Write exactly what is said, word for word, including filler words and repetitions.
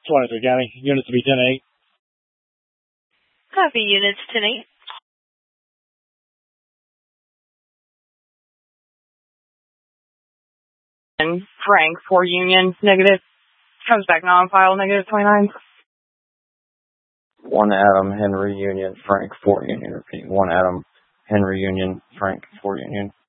twenty-three County. Units to be ten eight. Copy, units ten eight. And Frank, four Union, negative. Comes back non-file, negative twenty-nine. One Adam, Henry Union, Frank, four Union. Repeat. One Adam, Henry Union, Frank, four Union.